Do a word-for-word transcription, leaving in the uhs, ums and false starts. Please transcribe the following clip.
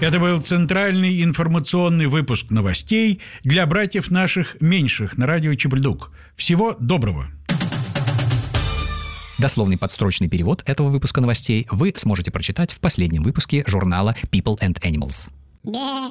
Это был центральный информационный выпуск новостей для братьев наших меньших на радио Чебульдук. Всего доброго. Дословный подстрочный перевод этого выпуска новостей вы сможете прочитать в последнем выпуске журнала People and Animals.